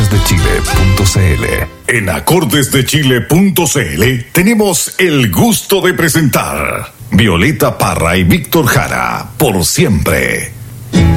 acordesdechile.cl. En acordesdechile.cl tenemos el gusto de presentar Violeta Parra y Víctor Jara, por siempre.